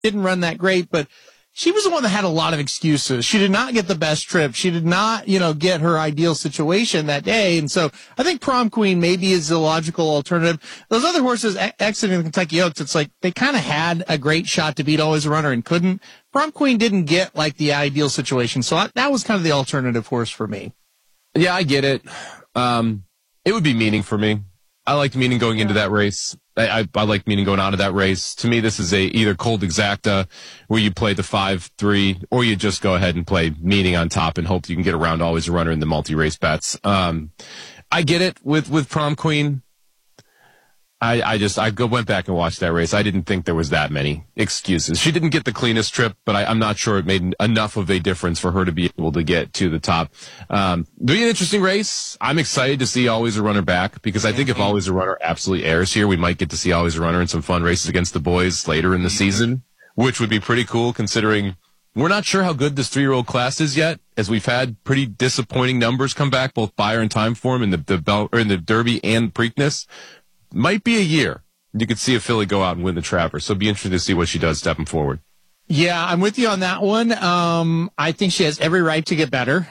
didn't run that great, but she was the one that had a lot of excuses. She did not get the best trip. She did not, get her ideal situation that day. And so I think Prom Queen maybe is the logical alternative. Those other horses exiting the Kentucky Oaks, it's like they kind of had a great shot to beat Always a Runner and couldn't. Prom Queen didn't get like the ideal situation. So that was kind of the alternative horse for me. Yeah, I get it. It would be Meaning for me. I liked Meaning going into that race. I like Meaning going out of that race. To me, this is either cold exacta where you play the 5-3, or you just go ahead and play Meaning on top and hope you can get around Always a Runner in the multi-race bets. I get it with Prom Queen. I went back and watched that race. I didn't think there was that many excuses. She didn't get the cleanest trip, but I'm not sure it made enough of a difference for her to be able to get to the top. Be an interesting race. I'm excited to see Always a Runner back, because I think if Always a Runner absolutely airs here, we might get to see Always a Runner in some fun races against the boys later in the season, which would be pretty cool considering we're not sure how good this 3-year-old class is yet, as we've had pretty disappointing numbers come back, both Beyer and Timeform in the Derby and Preakness. Might be a year you could see a filly go out and win the Travers. So it'd be interesting to see what she does stepping forward. Yeah, I'm with you on that one. I think she has every right to get better.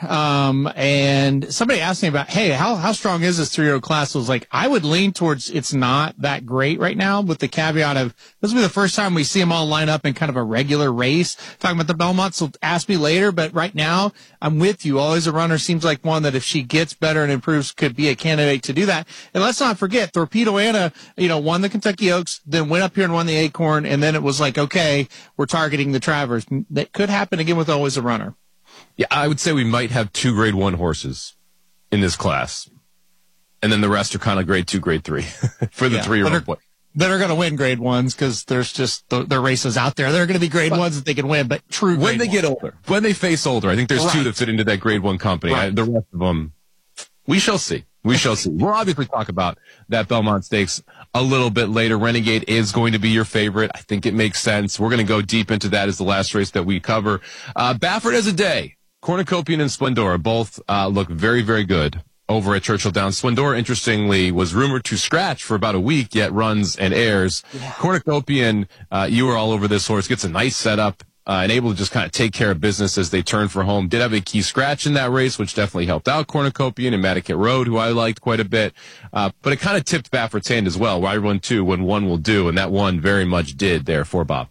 And somebody asked me about, hey, how strong is this 3-year-old class? I was like, I would lean towards it's not that great right now, with the caveat of this will be the first time we see them all line up in kind of a regular race. Talking about the Belmont, so ask me later. But right now, I'm with you. Always a Runner seems like one that if she gets better and improves, could be a candidate to do that. And let's not forget, Torpedo Anna, won the Kentucky Oaks, then went up here and won the Acorn, and then it was like, okay, we're targeting the Travers. That could happen again with Always a Runner. Yeah, I would say we might have 2 grade 1 horses in this class. And then the rest are kind of grade 2, grade 3 for the 3-year-old boy. That are going to win grade 1s, because there's just their races out there. They're going to be grade 1s that they can win, but true when they get older. When they face older, I think there's 2 that fit into that grade 1 company. Right. The rest of them, we shall see. We shall see. We'll obviously talk about that Belmont Stakes a little bit later. Renegade is going to be your favorite. I think it makes sense. We're going to go deep into that as the last race that we cover. Baffert as a day. Cornucopian and Splendora both look very, very good over at Churchill Downs. Splendora, interestingly, was rumored to scratch for about a week, yet runs and airs. Yeah. Cornucopian, you were all over this horse, gets a nice setup. And able to just kind of take care of business as they turn for home. Did have a key scratch in that race, which definitely helped out Cornucopian and Matticat Road, who I liked quite a bit. But it kind of tipped Baffert's hand as well. Why run 2 when 1 will do? And that 1 very much did there for Bob.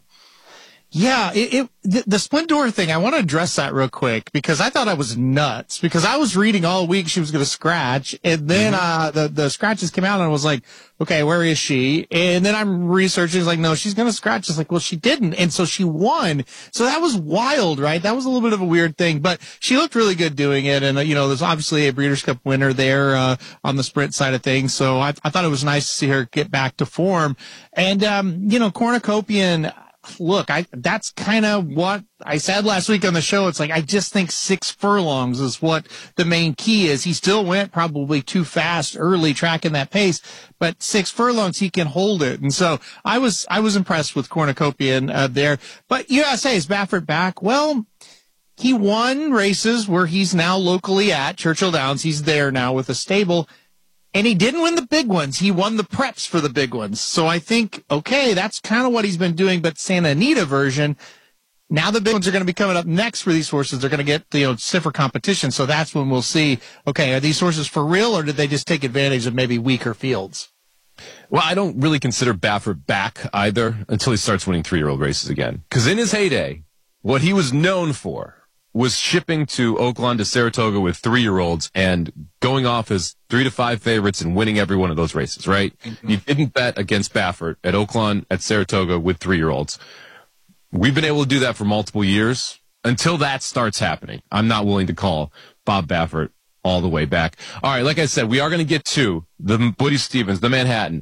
Yeah, the Splendora thing, I want to address that real quick, because I thought I was nuts, because I was reading all week she was going to scratch, and then the scratches came out, and I was like, okay, where is she? And then I'm researching, it's like, no, she's going to scratch. It's like, well, she didn't, and so she won. So that was wild, right? That was a little bit of a weird thing, but she looked really good doing it, and, there's obviously a Breeders' Cup winner there on the sprint side of things, so I thought it was nice to see her get back to form. And, Cornucopian, look, that's kind of what I said last week on the show. It's like, I just think 6 furlongs is what the main key is. He still went probably too fast early tracking that pace, but 6 furlongs, he can hold it. And so I was impressed with Cornucopian there. But USA, is Baffert back? Well, he won races where he's now locally at Churchill Downs. He's there now with a stable. And he didn't win the big ones. He won the preps for the big ones. So I think, okay, that's kind of what he's been doing. But Santa Anita version, now the big ones are going to be coming up next for these horses. They're going to get, stiffer competition. So that's when we'll see, okay, are these horses for real, or did they just take advantage of maybe weaker fields? Well, I don't really consider Baffert back either until he starts winning 3-year-old races again. Because in his heyday, what he was known for was shipping to Oaklawn to Saratoga with 3-year-olds and going off as 3 to 5 favorites and winning every one of those races, right? Mm-hmm. You didn't bet against Baffert at Oaklawn, at Saratoga with 3-year-olds. We've been able to do that for multiple years. Until that starts happening, I'm not willing to call Bob Baffert all the way back. All right, like I said, we are going to get to the Woody Stevens, the Manhattan,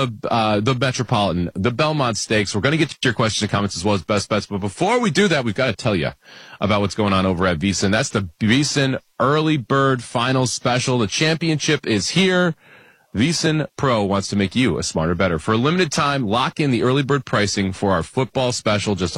the Metropolitan, the Belmont Stakes. We're going to get to your questions and comments as well as best bets. But before we do that, we've got to tell you about what's going on over at VSiN. That's the VSiN Early Bird Final Special. The championship is here. VSiN Pro wants to make you a smarter, better. For a limited time, lock in the early bird pricing for our football special, just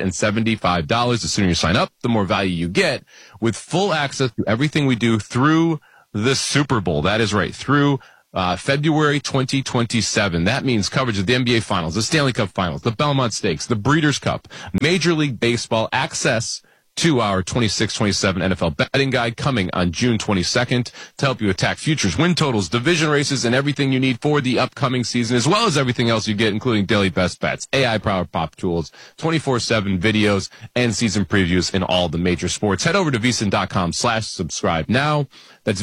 $175. The sooner you sign up, the more value you get, with full access to everything we do through the Super Bowl. That is right, through February 2027. That means coverage of the NBA Finals, the Stanley Cup Finals, the Belmont Stakes, the Breeders' Cup, Major League Baseball, access to our 26-27 NFL betting guide coming on June 22nd to help you attack futures, win totals, division races, and everything you need for the upcoming season, as well as everything else you get, including daily best bets, AI-powered pop tools, 24/7 videos, and season previews in all the major sports. Head over to vsin.com/subscribe now. That's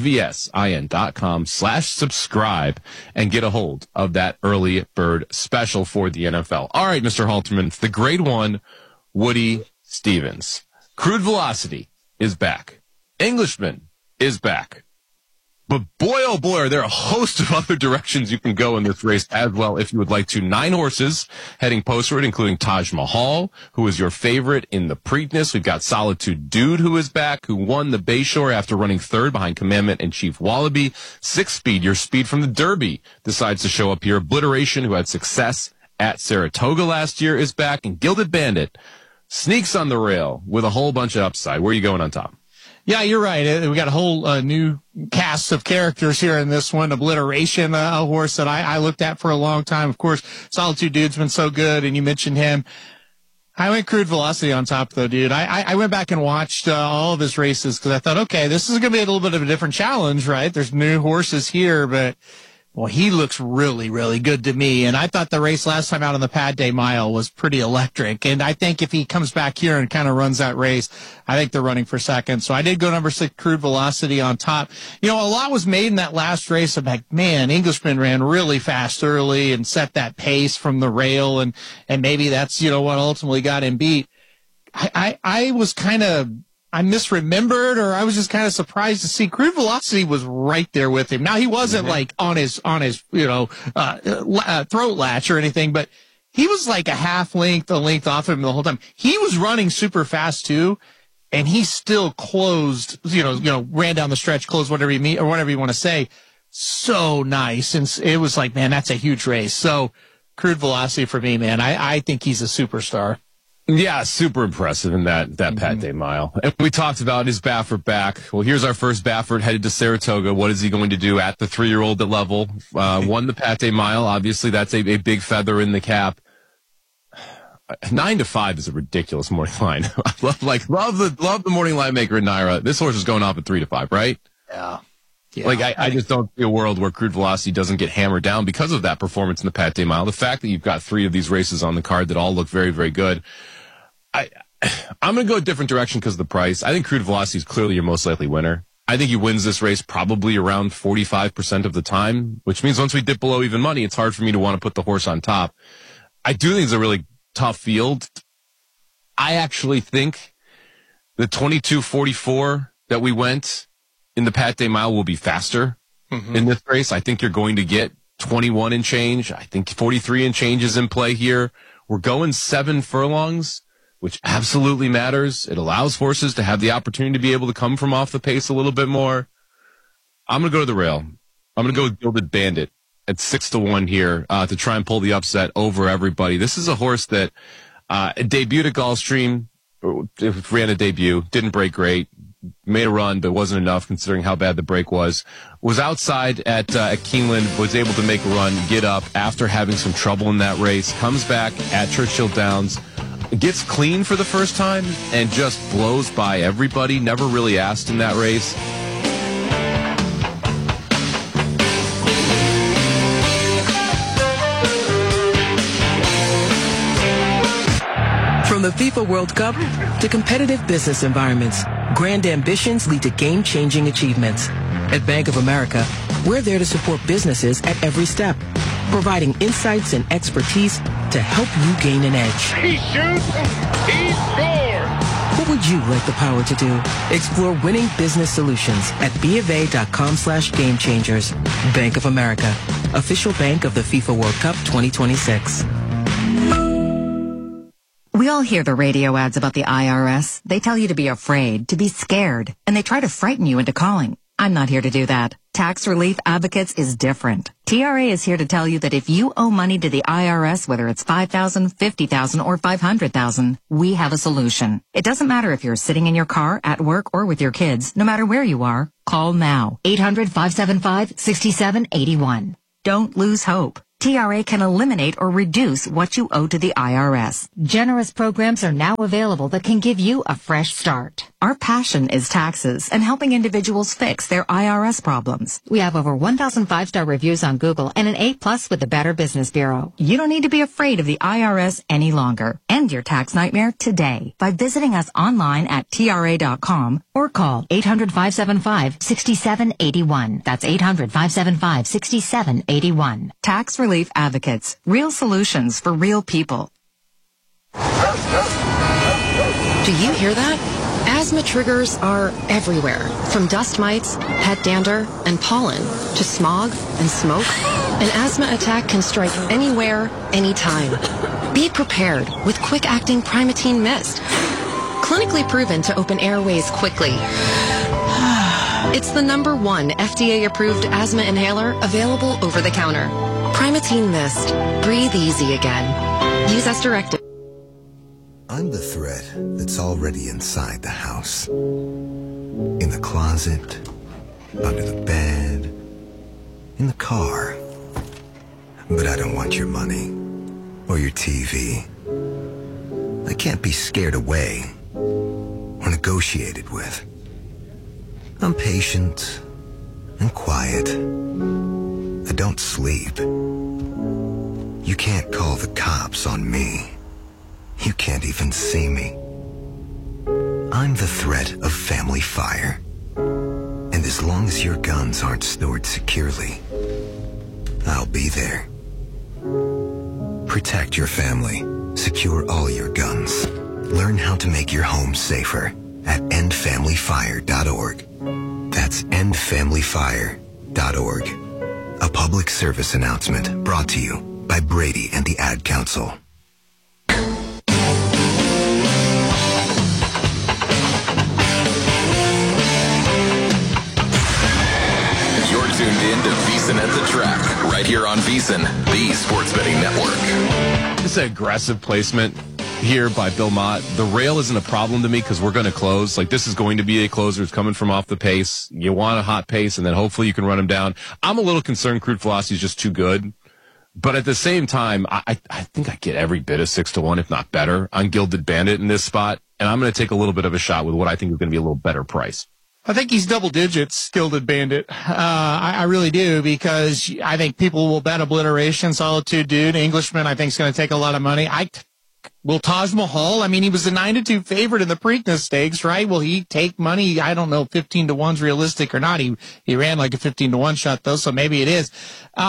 vsin.com/subscribe and get a hold of that early bird special for the NFL. All right, Mr. Halterman, the grade one, Woody Stevens. Crude Velocity is back. Englishman is back. But boy, oh boy, are there a host of other directions you can go in this race as well if you would like to. 9 horses heading postward, including Taj Mahal, who is your favorite in the Preakness. We've got Solitude Dude, who is back, who won the Bayshore after running third behind Commandment and Chief Wallaby. 6 Speed, your speed from the Derby, decides to show up here. Obliteration, who had success at Saratoga last year, is back. And Gilded Bandit sneaks on the rail with a whole bunch of upside. Where are you going on top? Yeah, you're right. We got a whole new cast of characters here in this one. Obliteration, a horse that I looked at for a long time. Of course, Solitude Dude's been so good, and you mentioned him. I went Crude Velocity on top, though, dude. I went back and watched all of his races because I thought, okay, this is going to be a little bit of a different challenge, right? There's new horses here, but well, he looks really, really good to me. And I thought the race last time out on the Pad Day Mile was pretty electric. And I think if he comes back here and kind of runs that race, I think they're running for second. So I did go number 6, Crude Velocity on top. You know, a lot was made in that last race. I'm like, man, Englishman ran really fast early and set that pace from the rail. And maybe that's, you know, what ultimately got him beat. I was kind of, I misremembered, or I was just kind of surprised to see Crude Velocity was right there with him. Now, he wasn't like on his, you know, throat latch or anything, but he was like a length off him the whole time. He was running super fast too, and he still closed, you know, ran down the stretch, closed whatever you mean, or whatever you want to say. So nice. And it was like, man, that's a huge race. So Crude Velocity for me, man. I think he's a superstar. Yeah, super impressive in that Pat Day Mile. And we talked about his Baffert back. Well, here's our first Baffert headed to Saratoga. What is he going to do at the 3-year-old at level? Won the Pat Day Mile. Obviously, that's a big feather in the cap. 9-5 is a ridiculous morning line. I love the morning line maker in Naira. This horse is going off at 3-5, right? Yeah. Like, I just don't see a world where Crude Velocity doesn't get hammered down because of that performance in the Pat Day Mile. The fact that you've got 3 of these races on the card that all look very, very good. I'm going to go a different direction because of the price. I think Crude Velocity is clearly your most likely winner. I think he wins this race probably around 45% of the time, which means once we dip below even money, it's hard for me to want to put the horse on top. I do think it's a really tough field. I actually think the 22:44 that we went in the Pat Day Mile will be faster in this race. I think you're going to get 21 and change. I think 43 and change is in play here. We're going 7 furlongs, which absolutely matters. It allows horses to have the opportunity to be able to come from off the pace a little bit more. I'm going to go to the rail. I'm going to go with Gilded Bandit at 6-1 here to try and pull the upset over everybody. This is a horse that debuted at Gulfstream, ran a debut, didn't break great, made a run, but wasn't enough considering how bad the break was outside at Keeneland, was able to make a run, get up after having some trouble in that race, comes back at Churchill Downs, gets clean for the first time, and just blows by everybody, never really asked in that race. From the FIFA World Cup to competitive business environments, grand ambitions lead to game-changing achievements. At Bank of America, we're there to support businesses at every step, providing insights and expertise to help you gain an edge. He shoots, he scores! What would you like the power to do? Explore winning business solutions at BofA.com/gamechangers. Bank of America, official bank of the FIFA World Cup 2026. We all hear the radio ads about the IRS. They tell you to be afraid, to be scared, and they try to frighten you into calling. I'm not here to do that. Tax Relief Advocates is different. TRA is here to tell you that if you owe money to the IRS, whether it's $5,000, $50,000, or $500,000, we have a solution. It doesn't matter if you're sitting in your car, at work, or with your kids. No matter where you are, call now. 800-575-6781. Don't lose hope. TRA can eliminate or reduce what you owe to the IRS. Generous programs are now available that can give you a fresh start. Our passion is taxes and helping individuals fix their IRS problems. We have over 1,000 5-star reviews on Google and an A+ with the Better Business Bureau. You don't need to be afraid of the IRS any longer. End your tax nightmare today by visiting us online at TRA.com or call 800-575-6781. That's 800-575-6781. Tax Relief Advocates. Real solutions for real people. Do you hear that? Asthma triggers are everywhere, from dust mites, pet dander, and pollen, to smog and smoke. An asthma attack can strike anywhere, anytime. Be prepared with quick-acting Primatene Mist. Clinically proven to open airways quickly. It's the #1 FDA-approved asthma inhaler available over the counter. Primatene Mist. Breathe easy again. Use as directed. I'm the threat that's already inside the house. In the closet, under the bed, in the car. But I don't want your money or your TV. I can't be scared away or negotiated with. I'm patient and quiet. I don't sleep. You can't call the cops on me. You can't even see me. I'm the threat of family fire. And as long as your guns aren't stored securely, I'll be there. Protect your family. Secure all your guns. Learn how to make your home safer at endfamilyfire.org. That's endfamilyfire.org. A public service announcement brought to you by Brady and the Ad Council. You're tuned in to VEASAN at the Track, right here on VEASAN, the sports betting network. This is an aggressive placement here by Bill Mott. The rail isn't a problem to me because we're going to close. Like, this is going to be a closer. It's coming from off the pace. You want a hot pace, and then hopefully you can run him down. I'm a little concerned crude velocity is just too good. But at the same time, I think I get every bit of 6-1, if not better, on Gilded Bandit in this spot. And I'm going to take a little bit of a shot with what I think is going to be a little better price. I think he's double digits, Gilded Bandit. I really do, because I think people will bet Obliteration, Solitude Dude. Englishman, I think, is going to take a lot of money. Will Taj Mahal? I mean, he was a 9-2 favorite in the Preakness Stakes, right? Will he take money? I don't know if 15-1's realistic or not. He ran like a 15-1 shot, though, so maybe it is.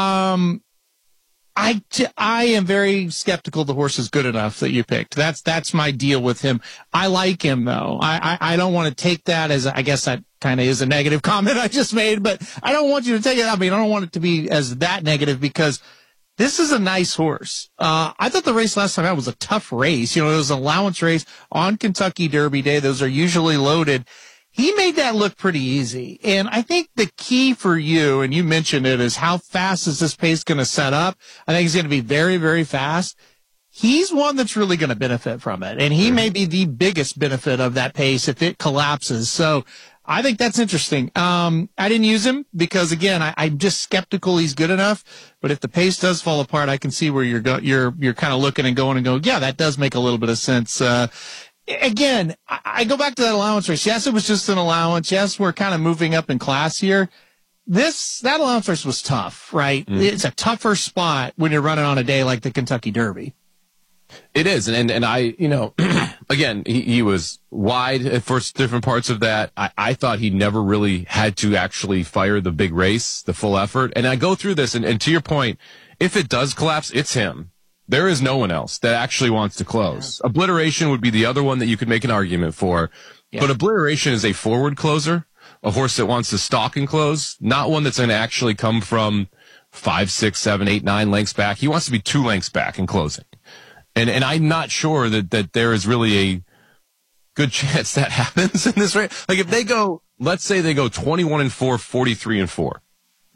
I am very skeptical the horse is good enough that you picked. That's my deal with him. I like him, though. I don't want to take that as, I guess that kind of is a negative comment I just made, but I don't want you to take it. I mean, I don't want it to be as that negative, because this is a nice horse. I thought the race last time out was a tough race. You know, it was an allowance race on Kentucky Derby Day. Those are usually loaded. He made that look pretty easy. And I think the key for you, and you mentioned it, is how fast is this pace going to set up? I think he's going to be very, very fast. He's one that's really going to benefit from it. And he may be the biggest benefit of that pace if it collapses. So I think that's interesting. I didn't use him because, again, I'm just skeptical he's good enough. But if the pace does fall apart, I can see where you're kind of looking and going, yeah, that does make a little bit of sense. Again, I go back to that allowance race. Yes, it was just an allowance. Yes, we're kind of moving up in class here. That allowance race was tough, right? It's a tougher spot when you're running on a day like the Kentucky Derby. It is. And I, again, he was wide for different parts of that. I thought he never really had to actually fire the big race, the full effort. And I go through this, and to your point, if it does collapse, it's him. There is no one else that actually wants to close. Yeah. Obliteration would be the other one that you could make an argument for. Yeah. But Obliteration is a forward closer, a horse that wants to stalk and close, not one that's going to actually come from 5, 6, 7, 8, 9 lengths back. He wants to be 2 lengths back in closing. And I'm not sure that there is really a good chance that happens in this race. Like, if they go, let's say they go 21-4, 43-4.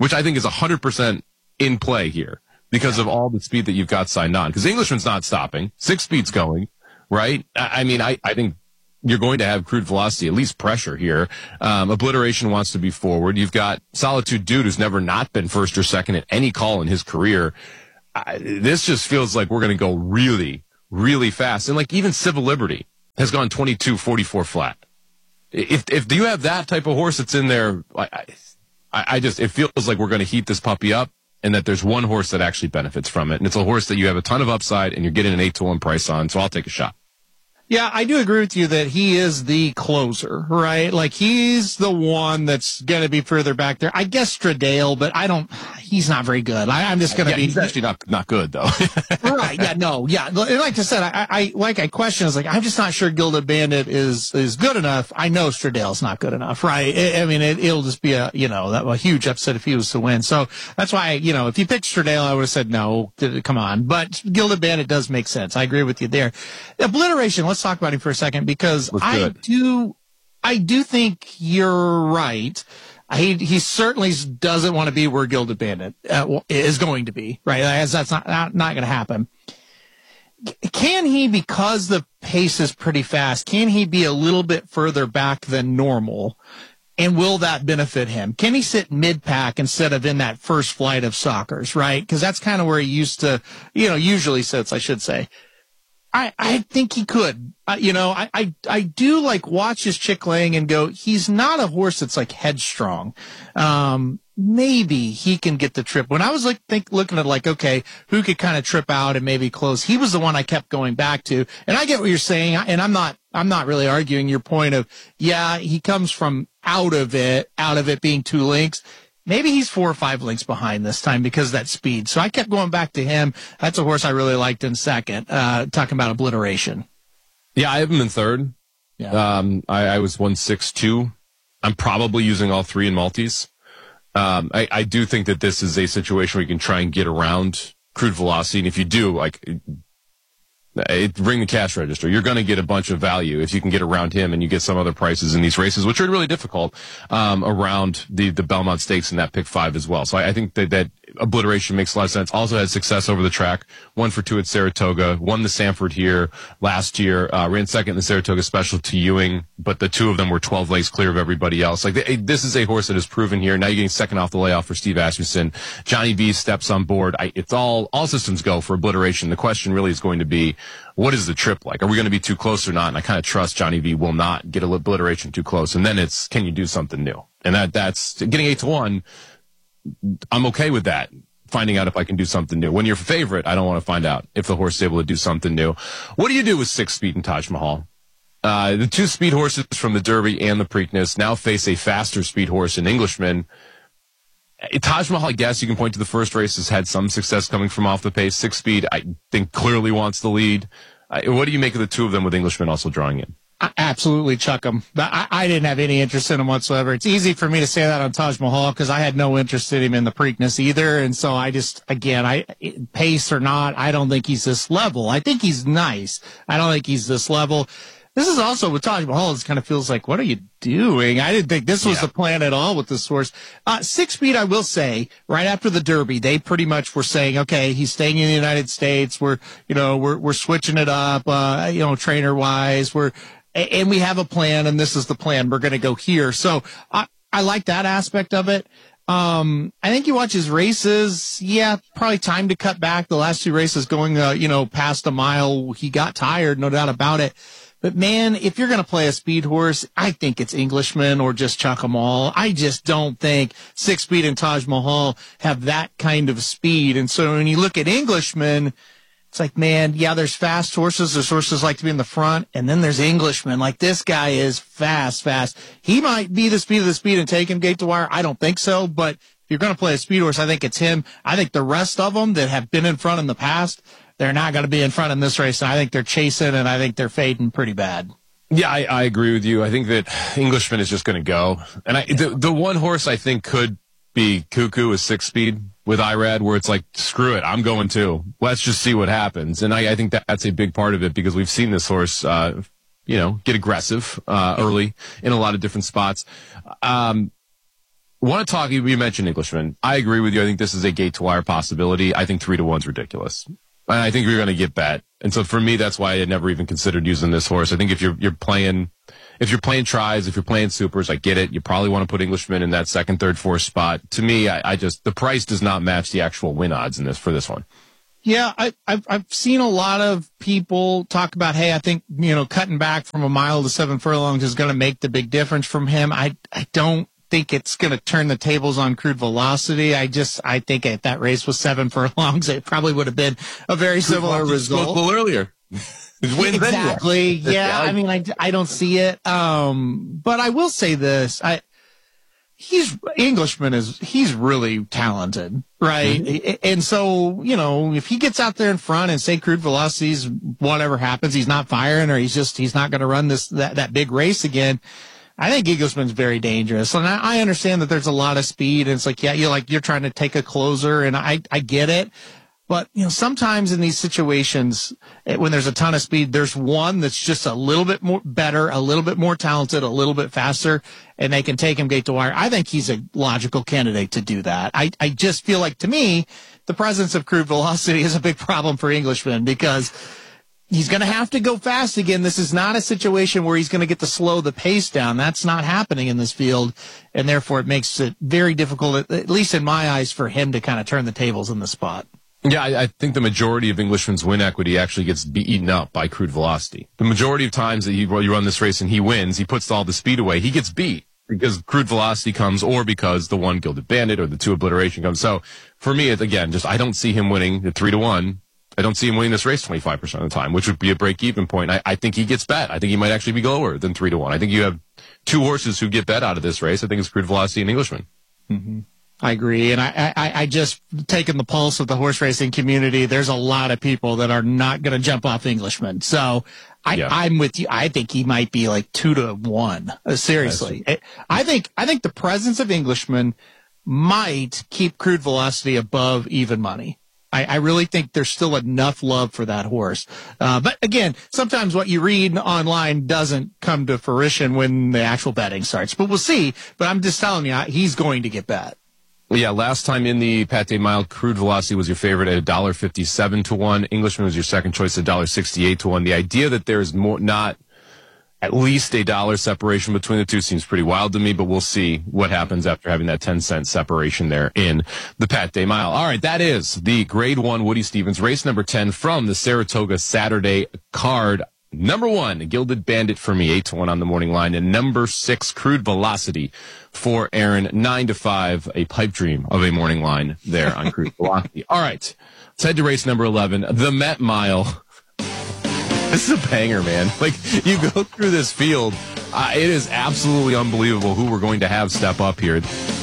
which I think is 100% in play here because of all the speed that you've got signed on. Because Englishman's not stopping. 6-speed's going, right? I mean, I think you're going to have crude velocity, at least pressure here. Obliteration wants to be forward. You've got Solitude Dude, who's never not been first or second at any call in his career. This just feels like we're going to go really, really fast. And like even Civil Liberty has gone 22-44 flat. If you have that type of horse that's in there, it feels like we're going to heat this puppy up and that there's one horse that actually benefits from it. And it's a horse that you have a ton of upside and you're getting an 8-1 price on. So I'll take a shot. Yeah, I do agree with you that he is the closer, right? Like he's the one that's going to be further back there. I guess Stradale, but he's not very good. I'm just going to be. He's actually not good though. Right. Yeah. No. Yeah. Like I said, I question is like, I'm just not sure Gilded Bandit is good enough. I know Stradale's not good enough, right? I mean, it'll just be a huge upset if he was to win. So that's why, if you picked Stradale, I would have said no, come on. But Gilded Bandit does make sense. I agree with you there. Obliteration. Let's talk about him for a second because I do think you're right. He certainly doesn't want to be where Gilded Bandit is going to be, right? That's not going to happen. Can he, because the pace is pretty fast, can he be a little bit further back than normal? And will that benefit him? Can he sit mid-pack instead of in that first flight of Sockers, right? Because that's kind of where he used to, usually sits, I should say. I think he could. I do like watch his Chick Lang and go, he's not a horse that's like headstrong. Maybe he can get the trip. When I was looking at like, okay, who could kind of trip out and maybe close, he was the one I kept going back to. And I get what you're saying. And I'm not really arguing your point of, yeah, he comes from out of it being 2 lengths. Maybe he's 4 or 5 lengths behind this time because of that speed. So I kept going back to him. That's a horse I really liked in second, talking about Obliteration. Yeah, I have him in third. Yeah. I was 162. I'm probably using all 3 in multis. I do think that this is a situation where you can try and get around crude velocity. And if you do, ring the cash register. You're going to get a bunch of value if you can get around him and you get some other prices in these races, which are really difficult around the Belmont Stakes and that pick 5 as well. So I think that Obliteration makes a lot of sense. Also had success over the track. 1 for 2 at Saratoga. Won the Sanford here last year. Ran second in the Saratoga Special to Ewing, but the 2 of them were 12 lengths clear of everybody else. This is a horse that is proven here. Now you're getting second off the layoff for Steve Asmussen. Johnny V steps on board. It's all systems go for Obliteration. The question really is going to be, what is the trip like? Are we going to be too close or not? And I kind of trust Johnny V will not get Obliteration too close. And then it's, can you do something new? And that's getting 8-1. I'm okay with that. Finding out if I can do something new. When you're favorite, I don't want to find out if the horse is able to do something new. What do you do with 6-speed and Taj Mahal? The 2 speed horses from the Derby and the Preakness now face a faster speed horse in Englishman. Taj Mahal, I guess you can point to the first race, has had some success coming from off the pace. 6-speed, I think, clearly wants the lead. What do you make of the 2 of them with Englishman also drawing in? Absolutely chuck him. I didn't have any interest in him whatsoever. It's easy for me to say that on Taj Mahal because I had no interest in him in the Preakness either. And so I just, again, pace or not, I don't think he's this level. I think he's nice. I don't think he's this level. This is also with Taj Mahal, it kind of feels like, what are you doing? I didn't think this was the plan at all with this horse. 6-speed, I will say, right after the Derby, they pretty much were saying, okay, he's staying in the United States. We're switching it up, trainer wise. And we have a plan, and this is the plan. We're going to go here. So I like that aspect of it. I think you watch his races. Yeah, probably time to cut back. The last 2 races going, past a mile, he got tired, no doubt about it. But man, if you're going to play a speed horse, I think it's Englishman or just chuck them all. I just don't think 6-speed and Taj Mahal have that kind of speed. And so when you look at Englishman, it's like, man, yeah, there's fast horses. There's horses like to be in the front. And then there's Englishman. Like this guy is fast. He might be the speed of the speed and take him gate to wire. I don't think so. But if you're going to play a speed horse, I think it's him. I think the rest of them that have been in front in the past, they're not going to be in front in this race. And I think they're chasing and I think they're fading pretty bad. Yeah, I agree with you. I think that Englishman is just going to go. And the one horse I think could be Cuckoo is 6-speed with Irad, where it's like, screw it, I'm going too. Let's just see what happens. And I think that's a big part of it because we've seen this horse, get aggressive early in a lot of different spots. Want to talk, you mentioned Englishman. I agree with you. I think this is a gate to wire possibility. I think 3-1 is ridiculous. I think you're going to get bet. And so for me, that's why I had never even considered using this horse. I think if you're playing tries, if you're playing supers, I get it. You probably want to put Englishman in that second, third, fourth spot. To me, I just, the price does not match the actual win odds in this for this one. Yeah, I've seen a lot of people talk about, hey, I think, cutting back from a mile to 7 furlongs is going to make the big difference from him. I don't think it's going to turn the tables on Crude Velocity. I think if that race was 7 furlongs, it probably would have been a very similar result. A little earlier. Exactly. Yeah. I mean, I don't see it. But I will say this. Englishman he's really talented, right? Mm-hmm. And so, if he gets out there in front and say Crude Velocity's whatever happens, he's not firing or he's not going to run that big race again. I think Englishman's very dangerous. And I understand that there's a lot of speed and it's like, yeah, you're trying to take a closer and I get it. But, sometimes in these situations, when there's a ton of speed, there's one that's just a little bit more better, a little bit more talented, a little bit faster, and they can take him gate to wire. I think he's a logical candidate to do that. I just feel like, to me, the presence of Crude Velocity is a big problem for Englishman because he's going to have to go fast again. This is not a situation where he's going to get to slow the pace down. That's not happening in this field, and therefore it makes it very difficult, at least in my eyes, for him to kind of turn the tables in the spot. Yeah, I think the majority of Englishman's win equity actually gets eaten up by Crude Velocity. The majority of times that you run this race and he wins, he puts all the speed away, he gets beat because Crude Velocity comes or because the 1 Gilded Bandit or the 2 Obliteration comes. So for me, again, I don't see him winning at 3-1. I don't see him winning this race 25% of the time, which would be a break-even point. I think he gets bet. I think he might actually be lower than 3-1. I think you have 2 horses who get bet out of this race. I think it's Crude Velocity and Englishman. Mm-hmm. I agree. And I just taking the pulse of the horse racing community. There's a lot of people that are not going to jump off Englishman. So I'm with you. I think he might be like 2-1. Seriously. I think the presence of Englishman might keep Crude Velocity above even money. I really think there's still enough love for that horse. But again, sometimes what you read online doesn't come to fruition when the actual betting starts. But we'll see. But I'm just telling you, he's going to get bet. Yeah, last time in the Pate Mile, Crude Velocity was your favorite at $1.57 to 1. Englishman was your second choice at $1.68 to 1. The idea that there's not at least $1 separation between the two seems pretty wild to me, but we'll see what happens after having that 10-cent separation there in the Pate Mile. All right, that is the Grade 1 Woody Stephens race number 10 from the Saratoga Saturday card. Number 1, Gilded Bandit for me, 8-1 on the morning line. And number 6, Crude Velocity for Aaron, 9-5, a pipe dream of a morning line there on Crude Velocity. All right, let's head to race number 11, the Met Mile. This is a banger, man. Like, you go through this field, it is absolutely unbelievable who we're going to have step up here.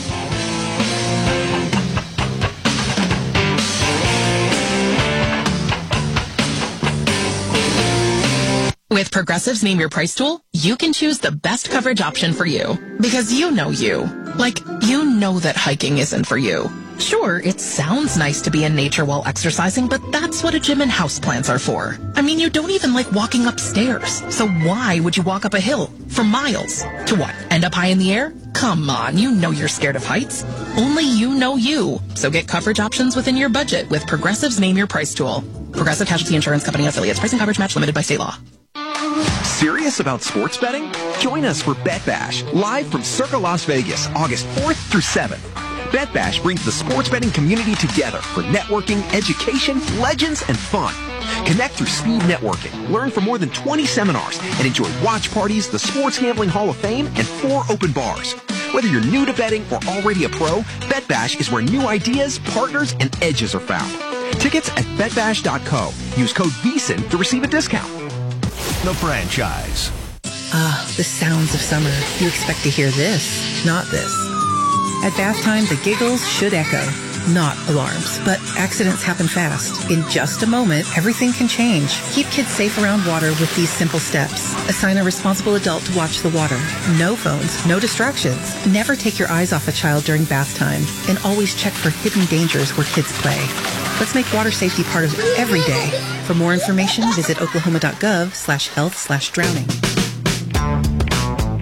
With Progressive's Name Your Price tool, you can choose the best coverage option for you. Because you know you. Like, you know that hiking isn't for you. Sure, it sounds nice to be in nature while exercising, but that's what a gym and houseplants are for. I mean, you don't even like walking upstairs. So why would you walk up a hill for miles? To what? End up high in the air? Come on, you know you're scared of heights. Only you know you. So get coverage options within your budget with Progressive's Name Your Price tool. Progressive Casualty Insurance Company and Affiliates. Price and coverage match limited by state law. Serious about sports betting? Join us for Bet Bash, live from Circa Las Vegas, August 4th through 7th. Bet Bash brings the sports betting community together for networking, education, legends, and fun. Connect through speed networking, learn from more than 20 seminars, and enjoy watch parties, the Sports Gambling Hall of Fame, and 4 open bars. Whether you're new to betting or already a pro, Bet Bash is where new ideas, partners, and edges are found. Tickets at betbash.co. Use code VEASAN to receive a discount. The franchise. The sounds of summer. You expect to hear this, not this. At bath time, the giggles should echo. Not alarms, but accidents happen fast. In just a moment, everything can change. Keep kids safe around water with these simple steps. Assign a responsible adult to watch the water. No phones, no distractions. Never take your eyes off a child during bath time. And always check for hidden dangers where kids play. Let's make water safety part of every day. For more information, visit oklahoma.gov/health/drowning.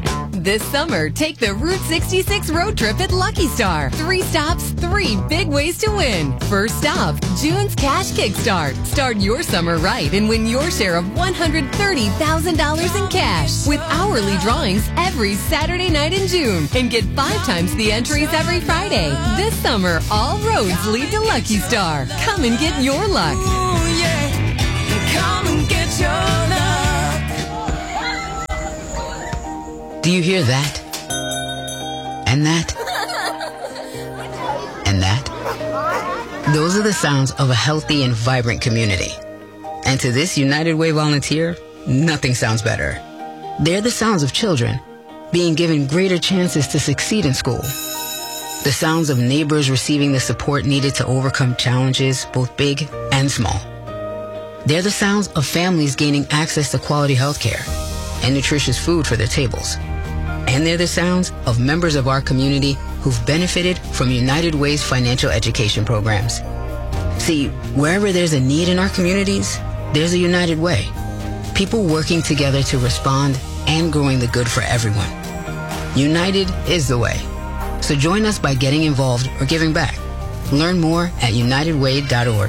This summer, take the Route 66 road trip at Lucky Star. 3 stops, 3 big ways to win. First stop, June's Cash Kickstart. Start your summer right and win your share of $130,000 in cash with hourly drawings every Saturday night in June. And get 5 times the entries every Friday. This summer, all roads lead to Lucky Star. Come and get your luck. Ooh, yeah. Come and get your luck. Do you hear that? And that? And that? Those are the sounds of a healthy and vibrant community. And to this United Way volunteer, nothing sounds better. They're the sounds of children being given greater chances to succeed in school. The sounds of neighbors receiving the support needed to overcome challenges, both big and small. They're the sounds of families gaining access to quality health care and nutritious food for their tables. And they're the sounds of members of our community who've benefited from United Way's financial education programs. See, wherever there's a need in our communities, there's a United Way. People working together to respond and growing the good for everyone. United is the way. So join us by getting involved or giving back. Learn more at unitedway.org.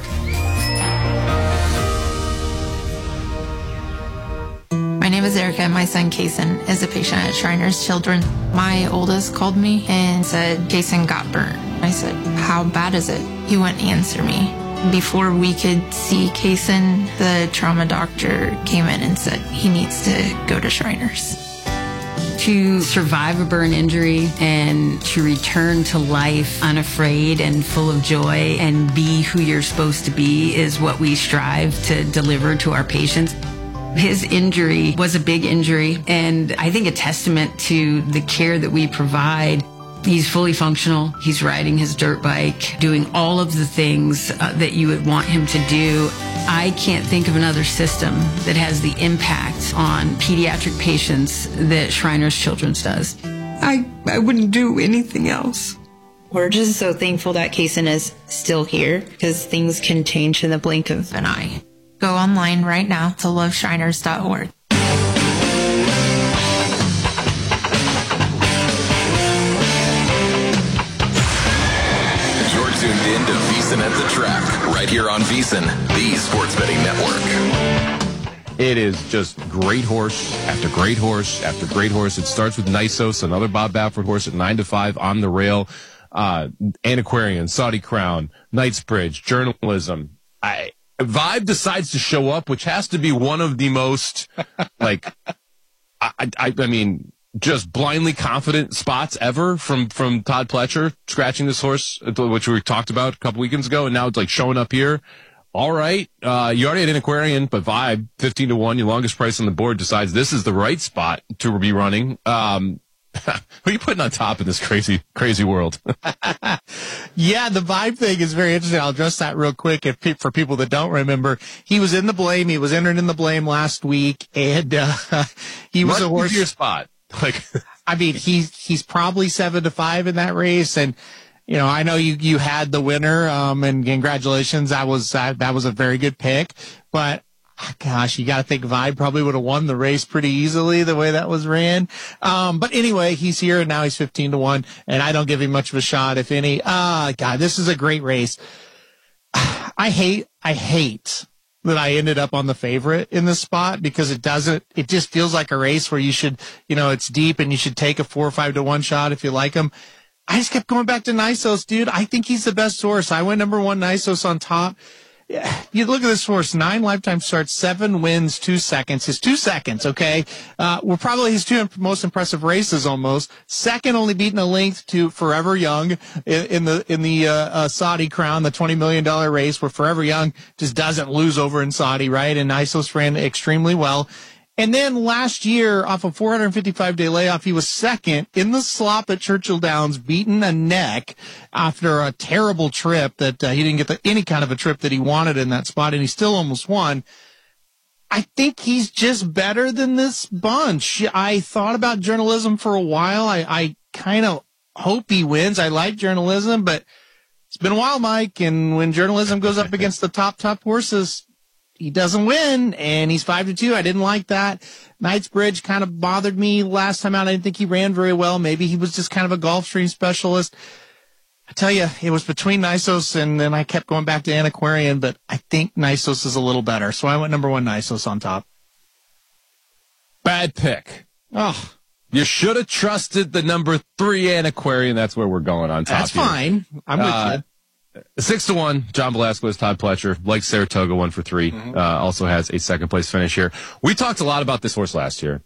My name is Erica and my son Kason is a patient at Shriners Children. My oldest called me and said Kason got burnt. I said, how bad is it? He wouldn't answer me. Before we could see Kason, the trauma doctor came in and said he needs to go to Shriners. To survive a burn injury and to return to life unafraid and full of joy and be who you're supposed to be is what we strive to deliver to our patients. His injury was a big injury, and I think a testament to the care that we provide. He's fully functional. He's riding his dirt bike, doing all of the things that you would want him to do. I can't think of another system that has the impact on pediatric patients that Shriners Children's does. I wouldn't do anything else. We're just so thankful that Kason is still here because things can change in the blink of an eye. Go online right now to loveshriners.org. You're tuned in to VEASAN at the Track, right here on VEASAN, the Sports Betting Network. It is just great horse after great horse after great horse. It starts with Nisos, another Bob Baffert horse at 9-5 on the rail. Antiquarian, Saudi Crown, Knightsbridge, Journalism. Vibe decides to show up, which has to be one of the most, like, I mean, just blindly confident spots ever from Todd Pletcher scratching this horse, which we talked about a couple weekends ago, and now it's like showing up here. All right, you already had Antiquarian, but Vibe 15-1, your longest price on the board, decides this is the right spot to be running. Who are you putting on top in this crazy world? Yeah, the Vibe thing is very interesting. I'll address that real quick for people that don't remember. He was in the blame. He was entered in the blame last week, and he was a horse. Your spot. Like, I mean, he's probably 7-5 in that race, and you know, I know you had the winner, and congratulations. That was a very good pick, but. Gosh, you got to think Vibe probably would have won the race pretty easily the way that was ran. But anyway, he's here and now he's 15-1, and I don't give him much of a shot, if any. God, this is a great race. I hate that I ended up on the favorite in this spot because it just feels like a race where you should, it's deep and you should take a 4 or 5-1 shot if you like him. I just kept going back to Nisos, dude. I think he's the best horse. I went number 1 Nisos on top. Yeah, you look at this horse, 9 lifetime starts, 7 wins, 2 seconds. His 2 seconds, okay, were probably his 2 most impressive races almost. Second, only beaten a length to Forever Young in the Saudi Crown, the $20 million race where Forever Young just doesn't lose over in Saudi, right? And Nisos ran extremely well. And then last year, off a 455-day layoff, he was second in the slop at Churchill Downs, beaten a neck after a terrible trip that he didn't get any kind of a trip that he wanted in that spot, and he still almost won. I think he's just better than this bunch. I thought about Journalism for a while. I kind of hope he wins. I like Journalism, but it's been a while, Mike, and when Journalism goes up against the top horses, he doesn't win, and he's 5-2. I didn't like that. Knightsbridge kind of bothered me last time out. I didn't think he ran very well. Maybe he was just kind of a Gulfstream specialist. I tell you, it was between Nysos, and then I kept going back to Antiquarian, but I think Nysos is a little better. So I went number 1 Nysos on top. Bad pick. Oh. You should have trusted the number 3 Antiquarian. That's where we're going on top. That's fine. I'm with you. 6-1, John Velasquez, Todd Pletcher, like Saratoga, 1 for 3. Mm-hmm. Also has a second place finish here. We talked a lot about this horse last year.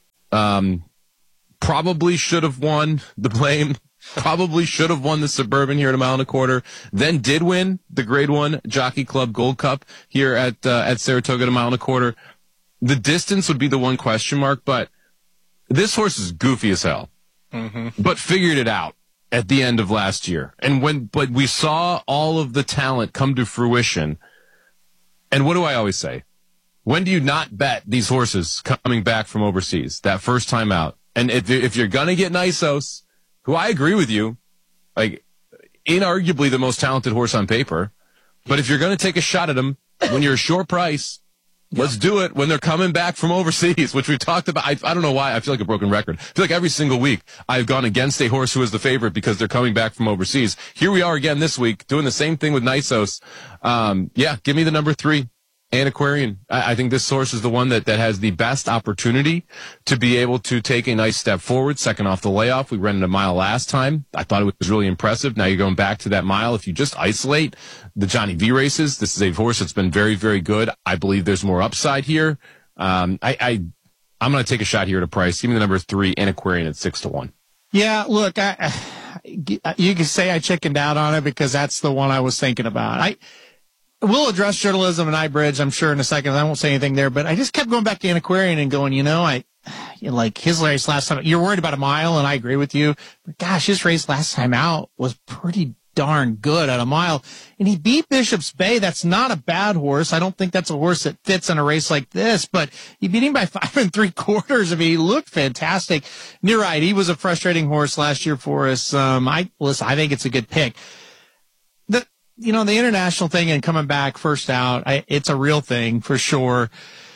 Probably should have won the Blame. Probably should have won the Suburban here at 1.25 miles. Then did win the Grade 1 Jockey Club Gold Cup here at Saratoga at 1.25 miles. The distance would be the one question mark, but this horse is goofy as hell. Mm-hmm. But figured it out at the end of last year. But we saw all of the talent come to fruition. And what do I always say? When do you not bet these horses coming back from overseas that first time out? And if you're going to get Nysos, who I agree with you, like inarguably the most talented horse on paper, but if you're going to take a shot at him when you're a short price, let's do it when they're coming back from overseas, which we've talked about. I don't know why. I feel like a broken record. I feel like every single week I've gone against a horse who is the favorite because they're coming back from overseas. Here we are again this week doing the same thing with Nysos. Give me the number 3 Antiquarian. I think this horse is the one that has the best opportunity to be able to take a nice step forward. Second off the layoff, we ran it a mile last time. I thought it was really impressive. Now you're going back to that mile. If you just isolate the Johnny V races, this is a horse that's been very, very good. I believe there's more upside here. I'm going to take a shot here at a price. Give me the number 3 Antiquarian at 6-1. Yeah, look, you can say I chickened out on it because that's the one I was thinking about. We'll address Journalism and Knightsbridge, I'm sure, in a second. I won't say anything there, but I just kept going back to Antiquarian and going, like his race last time. You're worried about a mile, and I agree with you. But gosh, his race last time out was pretty darn good at a mile. And he beat Bishop's Bay. That's not a bad horse. I don't think that's a horse that fits in a race like this, but he beat him by 5 3/4. I mean, he looked fantastic. And you're right. He was a frustrating horse last year for us. I think it's a good pick. The international thing and coming back first out, it's a real thing for sure.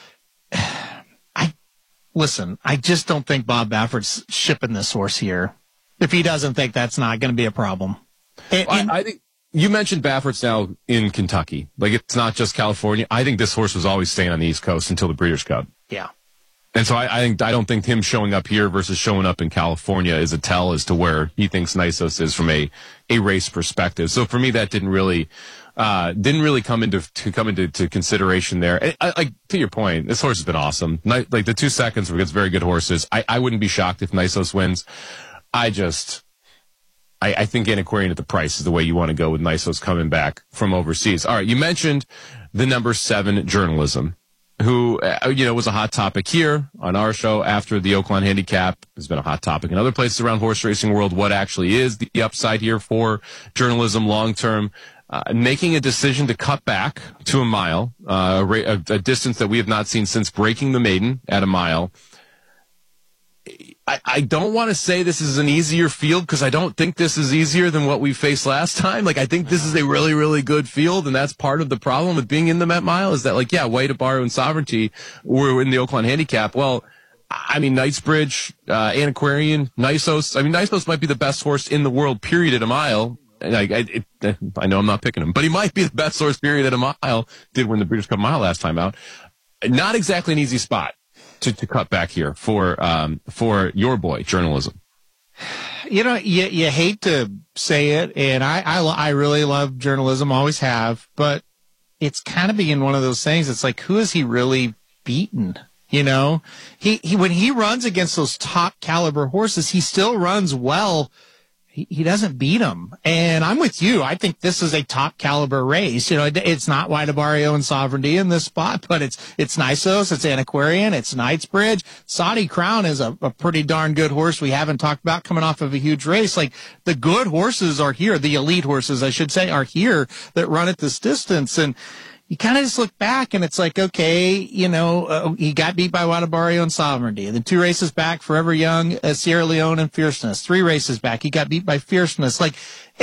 I just don't think Bob Baffert's shipping this horse here. If he doesn't think that's not going to be a problem. I think you mentioned Baffert's now in Kentucky. Like, it's not just California. I think this horse was always staying on the East Coast until the Breeders' Cup. Yeah. And so I don't think him showing up here versus showing up in California is a tell as to where he thinks Nysos is from a race perspective. So for me, that didn't really come into consideration there. To your point, this horse has been awesome. Like the 2 seconds were against very good horses. I wouldn't be shocked if Nysos wins. I think Antiquarian at the price is the way you want to go with Nysos coming back from overseas. All right, you mentioned the number 7 Journalism, who, was a hot topic here on our show after the Oaklawn Handicap. Has been a hot topic in other places around horse racing world. What actually is the upside here for Journalism long term? Making a decision to cut back to a mile, a distance that we have not seen since breaking the maiden at a mile. I don't want to say this is an easier field because I don't think this is easier than what we faced last time. Like, I think this is a really, really good field, and that's part of the problem with being in the Met Mile is that, White, Abaro, and Sovereignty were in the Oaklawn Handicap. Well, I mean, Knightsbridge, Antiquarian, Nysos. I mean, Nysos might be the best horse in the world, period, at a mile. And I know I'm not picking him, but he might be the best horse, period, at a mile. Did win the Breeders' Cup Mile last time out. Not exactly an easy spot to cut back here for your boy, Journalism. You hate to say it, and I really love Journalism, always have, but it's kind of being one of those things. It's like, who is he really beaten? He when he runs against those top caliber horses, he still runs well. He doesn't beat them. And I'm with you. I think this is a top caliber race. It's not White Abarrio and Sovereignty in this spot, but it's Nysos, it's Antiquarian, it's Knightsbridge. Saudi Crown is a pretty darn good horse we haven't talked about coming off of a huge race. Like, the good horses are here. The elite horses, I should say, are here that run at this distance. And you kind of just look back and it's like, okay, he got beat by White Abarrio and Sovereignty. The 2 races back, Forever Young, Sierra Leone, and Fierceness. 3 races back, he got beat by Fierceness. Like,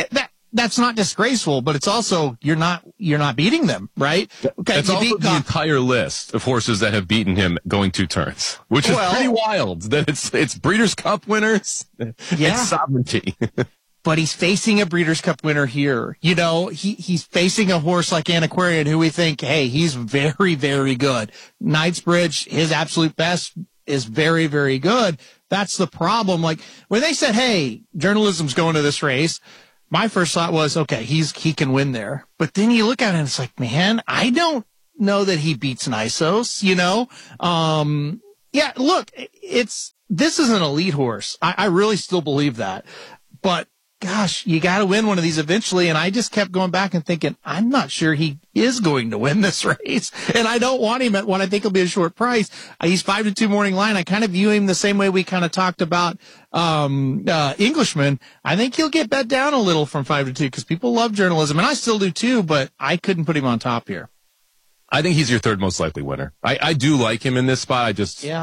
that's not disgraceful, but it's also, you're not beating them, right? Okay. It's also the entire list of horses that have beaten him going 2 turns, which is pretty wild that it's Breeders' Cup winners. Yeah. It's Sovereignty. But he's facing a Breeders' Cup winner here. You know, he's facing a horse like Antiquarian who we think, hey, he's very, very good. Knightsbridge, his absolute best is very, very good. That's the problem. Like, when they said, hey, journalism's going to this race, my first thought was, okay, he can win there. But then you look at it and it's like, man, I don't know that he beats Nysos, you know? Yeah, look, this is an elite horse. I really still believe that. But gosh, you got to win one of these eventually. And I just kept going back and thinking, I'm not sure he is going to win this race. And I don't want him at what I think will be a short price. He's 5-2 morning line. I kind of view him the same way we kind of talked about, Englishman. I think he'll get bet down a little from 5-2 because people love journalism. And I still do too, but I couldn't put him on top here. I think he's your third most likely winner. I do like him in this spot.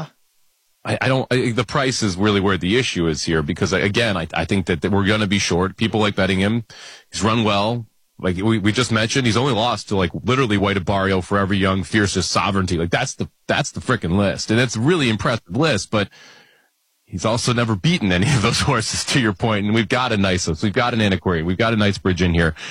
The price is really where the issue is here because, again, I think that we're going to be short. People like betting him. He's run well. Like we just mentioned, he's only lost to like literally White Barrio, Forever Young, Fiercest, Sovereignty. Like that's the freaking list. And it's a really impressive list, but he's also never beaten any of those horses, to your point. And we've got a Nysos, we've got an Antiquarian, we've got a Knightsbridge in here.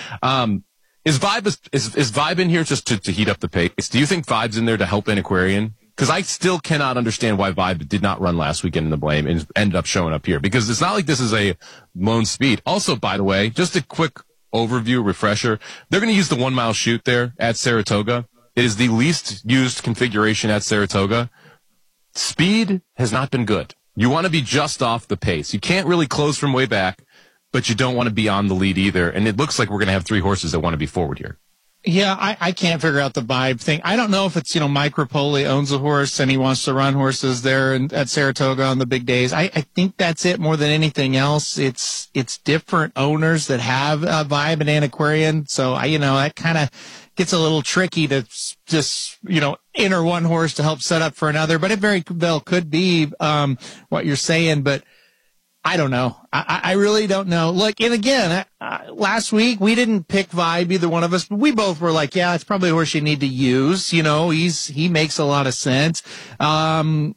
Is Vibe in here just to heat up the pace? Do you think Vibe's in there to help Antiquarian? Because I still cannot understand why Vibe did not run last weekend in the Blame and ended up showing up here. Because it's not like this is a lone speed. Also, by the way, just a quick overview, refresher. They're going to use the 1 mile chute there at Saratoga. It is the least used configuration at Saratoga. Speed has not been good. You want to be just off the pace. You can't really close from way back, but you don't want to be on the lead either. And it looks like we're going to have 3 horses that want to be forward here. Yeah, I can't figure out the Vibe thing. I don't know if it's, Mike Rapoli owns a horse and he wants to run horses there at Saratoga on the big days. I think that's it more than anything else. It's different owners that have Vibe and Antiquarian. So that kind of gets a little tricky to just, enter one horse to help set up for another. But it very well could be, what you're saying, but I don't know. I really don't know. Look, and again, last week we didn't pick Vibe, either one of us, but we both were like, yeah, it's probably a horse you need to use. He makes a lot of sense. I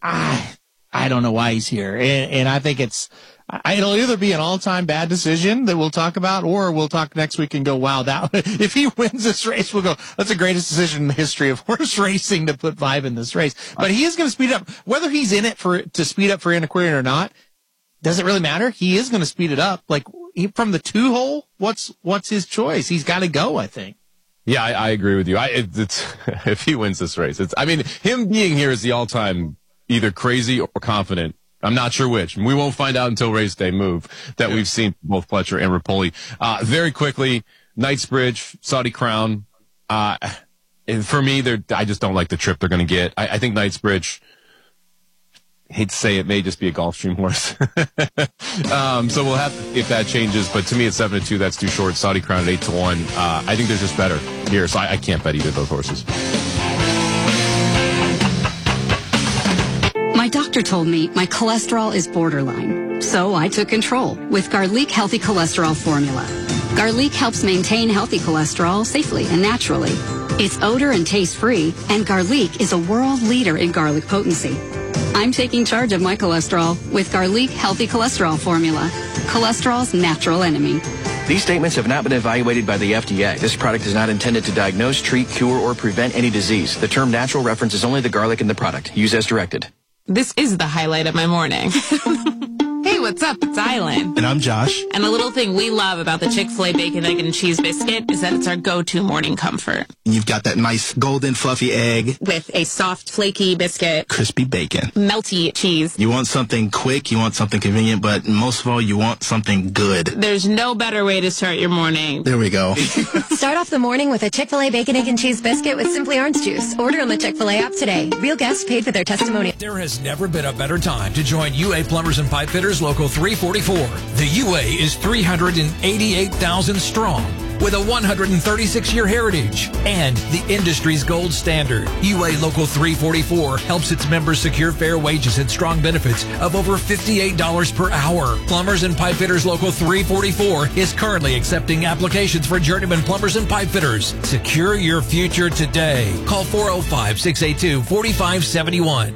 don't know why he's here. And I think it'll either be an all-time bad decision that we'll talk about, or we'll talk next week and go, wow, if he wins this race, we'll go, that's the greatest decision in the history of horse racing to put Vibe in this race. But he is going to speed up. Whether he's in it to speed up for Antiquarian or not, doesn't really matter. He is going to speed it up. Like from the 2 hole, what's his choice? He's got to go, I think. Yeah, I agree with you. If he wins this race, him being here is the all-time either crazy or confident. I'm not sure which. We won't find out until race day move that we've seen both Pletcher and Rapoli. Very quickly, Knightsbridge, Saudi Crown. For me, I just don't like the trip they're going to get. I think Knightsbridge, hate to say it, may just be a Gulfstream horse. So we'll have to see if that changes. But to me, at 7-2, that's too short. Saudi Crown at 8-1. I think they're just better here, so I can't bet either of those horses. My doctor told me my cholesterol is borderline, so I took control with Garlic Healthy Cholesterol Formula. Garlic helps maintain healthy cholesterol safely and naturally. It's odor and taste free, and Garlic is a world leader in garlic potency. I'm taking charge of my cholesterol with Garlic Healthy Cholesterol Formula, cholesterol's natural enemy. These statements have not been evaluated by the FDA. This product is not intended to diagnose, treat, cure, or prevent any disease. The term natural references only the garlic in the product. Use as directed. This is the highlight of my morning. Hey, what's up? It's Island. And I'm Josh. And the little thing we love about the Chick-fil-A Bacon, Egg, and Cheese Biscuit is that it's our go-to morning comfort. You've got that nice golden fluffy egg. With a soft, flaky biscuit. Crispy bacon. Melty cheese. You want something quick, you want something convenient, but most of all, you want something good. There's no better way to start your morning. There we go. Start off the morning with a Chick-fil-A Bacon, Egg, and Cheese Biscuit with Simply Orange Juice. Order on the Chick-fil-A app today. Real guests paid for their testimony. There has never been a better time to join UA Plumbers and Pipe Fitters located Local 344. The UA is 388,000 strong with a 136-year heritage and the industry's gold standard. UA Local 344 helps its members secure fair wages and strong benefits of over $58 per hour. Plumbers and Pipe Fitters Local 344 is currently accepting applications for journeyman plumbers and pipe fitters. Secure your future today. Call 405-682-4571.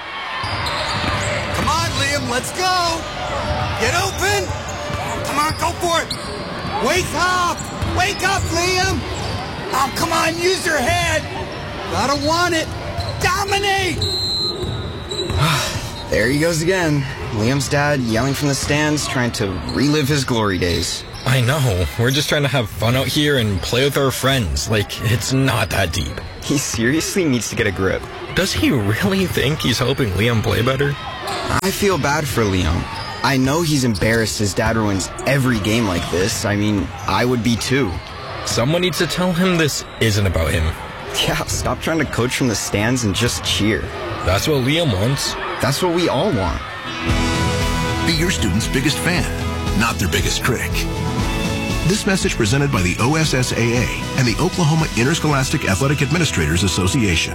Come on, Liam, let's go. Get open. Come on, go for it. Wake up. Wake up, Liam. Oh, come on, use your head. Gotta want it. Dominate. There he goes again. Liam's dad yelling from the stands, trying to relive his glory days. I know. We're just trying to have fun out here and play with our friends. Like, it's not that deep. He seriously needs to get a grip. Does he really think he's helping Liam play better? I feel bad for Liam. I know he's embarrassed his dad ruins every game like this. I mean, I would be too. Someone needs to tell him this isn't about him. Yeah, stop trying to coach from the stands and just cheer. That's what Liam wants. That's what we all want. Be your student's biggest fan, not their biggest critic. This message presented by the OSSAA and the Oklahoma Interscholastic Athletic Administrators Association.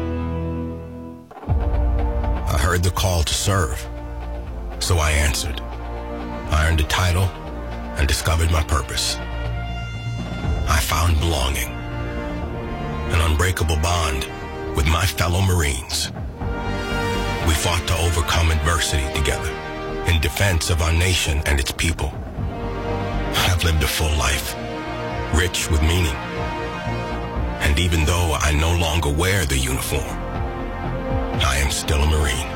I heard the call to serve, so I answered. I earned a title and discovered my purpose. I found belonging, an unbreakable bond with my fellow Marines. We fought to overcome adversity together in defense of our nation and its people. I've lived a full life, rich with meaning. And even though I no longer wear the uniform, I am still a Marine.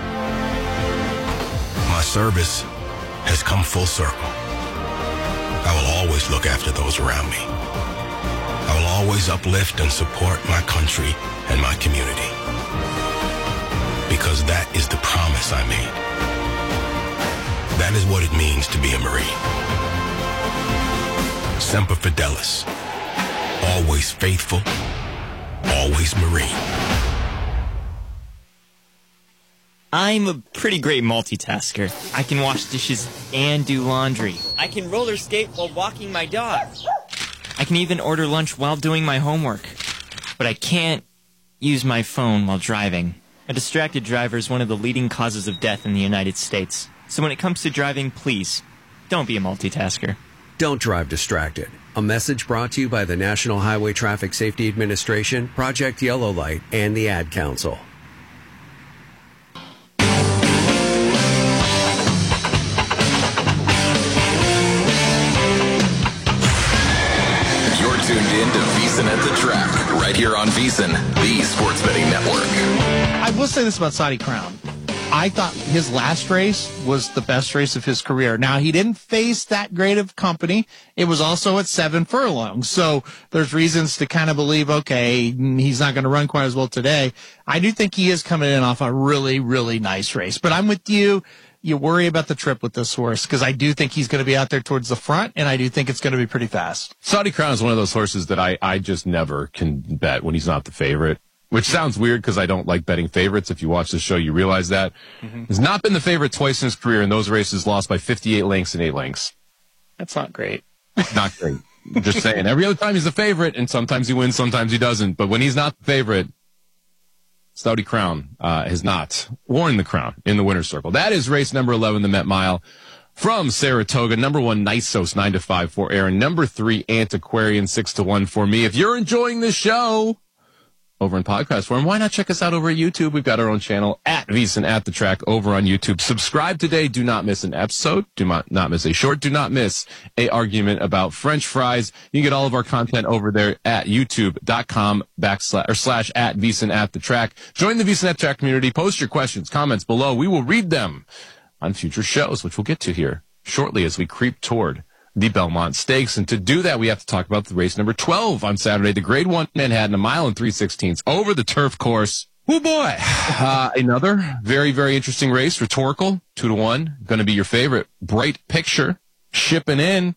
My service has come full circle. I will always look after those around me. I will always uplift and support my country and my community. Because that is the promise I made. That is what it means to be a Marine. Semper Fidelis. Always faithful. Always Marine. I'm a pretty great multitasker. I can wash dishes and do laundry. I can roller skate while walking my dog. I can even order lunch while doing my homework. But I can't use my phone while driving. A distracted driver is one of the leading causes of death in the United States. So when it comes to driving, please, don't be a multitasker. Don't drive distracted. A message brought to you by the National Highway Traffic Safety Administration, Project Yellow Light, and the Ad Council. You're tuned in to VEASAN at the Track, right here on VEASAN, the Sports Betting Network. I will say this about Saudi Crown. I thought his last race was the best race of his career. Now, he didn't face that great of company. It was also at 7 furlongs. So there's reasons to kind of believe, okay, he's not going to run quite as well today. I do think he is coming in off a really, really nice race. But I'm with you. You worry about the trip with this horse because I do think he's going to be out there towards the front, and I do think it's going to be pretty fast. Saudi Crown is one of those horses that I just never can bet when he's not the favorite. Which sounds weird because I don't like betting favorites. If you watch the show, you realize that. He's not been the favorite twice in his career, and those races lost by 58 lengths and 8 lengths. That's not great. Not great. I'm just saying. Every other time he's the favorite, and sometimes he wins, sometimes he doesn't. But when he's not the favorite, Saudi Crown has not worn the crown in the winner's circle. That is race number 11, the Met Mile. From Saratoga, number 1, Nisos, 9-5 for Aaron. Number 3, Antiquarian, 6-1 for me. If you're enjoying this show over in podcast form, why not check us out over at YouTube? We've got our own channel at VEASAN at the Track over on YouTube. Subscribe today. Do not miss an episode. Do not miss a short. Do not miss a argument about French fries. You can get all of our content over there at youtube.com// at VEASAN at the Track. Join the VEASAN at the Track community. Post your questions, comments below. We will read them on future shows, which we'll get to here shortly as we creep toward the Belmont Stakes. And to do that, we have to talk about the race number 12 on Saturday, the Grade 1 Manhattan, 1 3/16 miles over the turf course. Oh boy. Another very, very interesting race. Rhetorical, 2-1. Going to be your favorite. Bright Picture, shipping in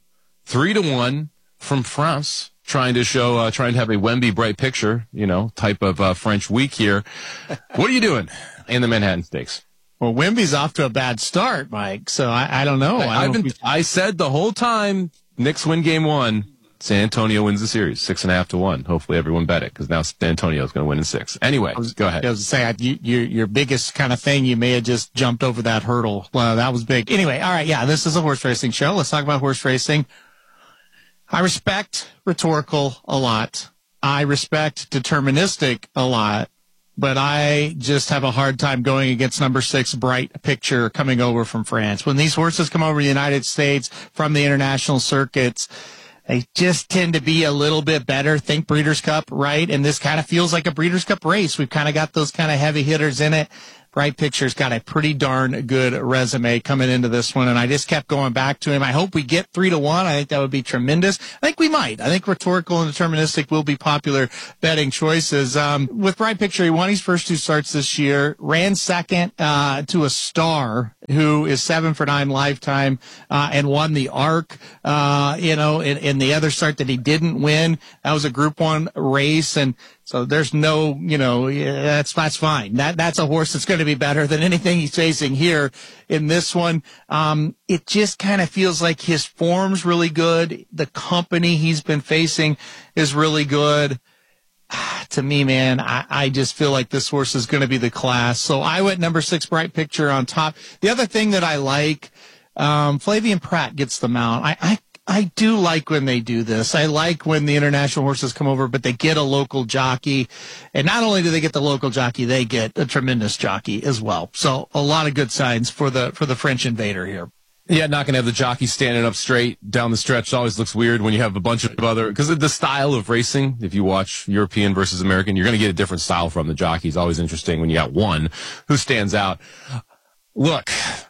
3-1 from France. Trying to have a Wemby Bright Picture, type of French week here. What are you doing in the Manhattan Stakes? Well, Wemby's off to a bad start, Mike. So I don't know. I said the whole time, Knicks win game 1. San Antonio wins the series 6.5-1. Hopefully everyone bet it because now San Antonio is going to win in 6. Anyway, go ahead. I was saying your biggest kind of thing, you may have just jumped over that hurdle. Well, that was big. Anyway, all right. Yeah, this is a horse racing show. Let's talk about horse racing. I respect Rhetorical a lot. I respect Deterministic a lot, but I just have a hard time going against number 6 Bright Picture coming over from France. When these horses come over to the United States from the international circuits, they just tend to be a little bit better. Think Breeders' Cup, right? And this kind of feels like a Breeders' Cup race. We've kind of got those kind of heavy hitters in it. Bright Picture's got a pretty darn good resume coming into this one, and I just kept going back to him. I hope we get 3-1. I think that would be tremendous. I think we might. I think Rhetorical and Deterministic will be popular betting choices. With Bright Picture, he won his first 2 starts this year, ran second to a Star, who is 7 for 9 lifetime, and won the ARC, in the other start that he didn't win. That was a Group 1 race, and so there's no, that's fine. That's a horse that's going to be better than anything he's facing here in this one. It just kind of feels like his form's really good. The company he's been facing is really good. To me, man, I just feel like this horse is going to be the class. So I went number 6 Bright Picture on top. The other thing that I like, Flavien Prat gets the mount. I do like when they do this. I like when the international horses come over, but they get a local jockey. And not only do they get the local jockey, they get a tremendous jockey as well. So a lot of good signs for the French Invader here. Yeah, not going to have the jockey standing up straight down the stretch. It always looks weird when you have a bunch of other, because of the style of racing. If you watch European versus American, you're going to get a different style from the jockey. It's always interesting when you got one who stands out. Look,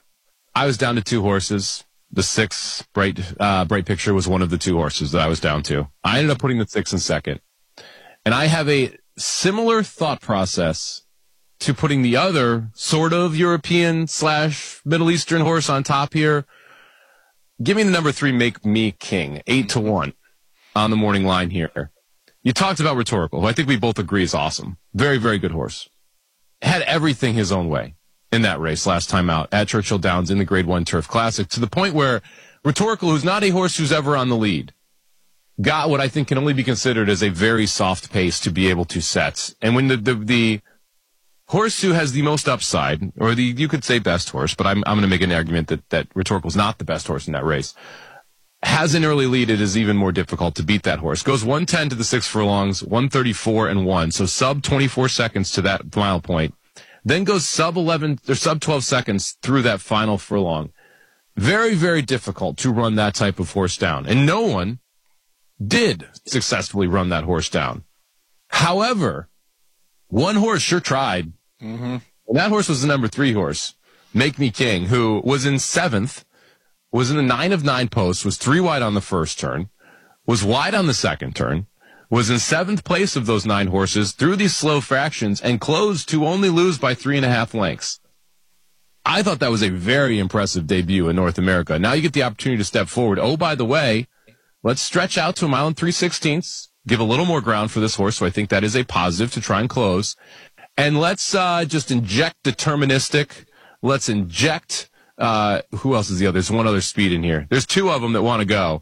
I was down to 2 horses. The 6 Bright Picture was one of the 2 horses that I was down to. I ended up putting the 6 in second. And I have a similar thought process to putting the other sort of European / Middle Eastern horse on top here. Give me the number 3, Make Me King, 8-1 on the morning line here. You talked about Rhetorical, who I think we both agree is awesome. Very, very good horse. Had everything his own way in that race last time out at Churchill Downs in the Grade 1 Turf Classic, to the point where Rhetorical, who's not a horse who's ever on the lead, got what I think can only be considered as a very soft pace to be able to set. And when the horse who has the most upside, or you could say best horse, but I'm going to make an argument that Rhetorical is not the best horse in that race, has an early lead, it is even more difficult to beat that horse. Goes 110 to the 6 furlongs, 134-1, so sub 24 seconds to that mile point. Then goes sub 12 seconds through that final furlong. Very, very difficult to run that type of horse down. And no one did successfully run that horse down. However, one horse sure tried. Mm-hmm. And that horse was the number 3 horse, Make Me King, who was in 7th, was in the 9 of 9 post, was 3 wide on the first turn, was wide on the second turn, was in 7th place of those 9 horses through these slow fractions, and closed to only lose by 3.5 lengths. I thought that was a very impressive debut in North America. Now you get the opportunity to step forward. Oh, by the way, let's stretch out to 1 mile and 3/16, give a little more ground for this horse, so I think that is a positive to try and close. And let's just inject Deterministic. Let's inject, who else is the other? There's one other speed in here. There's 2 of them that want to go.